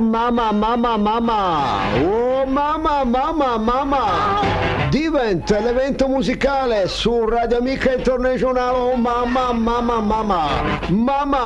mamma, mamma, mamma. Oh mamma, mamma, mamma. Diventa l'evento musicale su Radio Amica Internazionale. Oh mamma, mamma, mamma. Mamma.